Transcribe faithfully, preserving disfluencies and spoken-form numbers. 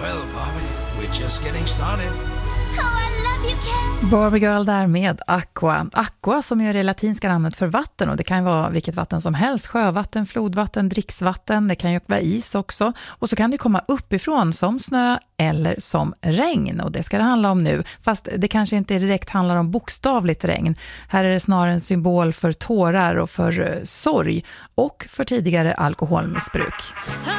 Well, Barbie, we're just getting started. Oh, I love you, Ken. Barbie Girl där med Aqua. Aqua som är det latinska namnet för vatten, och det kan ju vara vilket vatten som helst. Sjövatten, flodvatten, dricksvatten, det kan ju vara is också. Och så kan det komma uppifrån som snö eller som regn, och det ska det handla om nu. Fast det kanske inte direkt handlar om bokstavligt regn. Här är det snarare en symbol för tårar och för sorg och för tidigare alkoholmissbruk.